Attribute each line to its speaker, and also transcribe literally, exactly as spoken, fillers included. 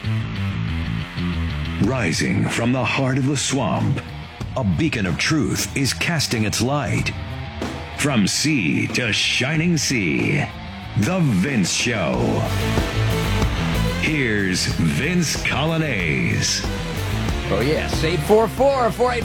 Speaker 1: Rising from the heart of the swamp, a beacon of truth is casting its light. From sea to shining sea, The Vince Show. Here's Vince Coglianese.
Speaker 2: Oh, yes. eight four four, four eight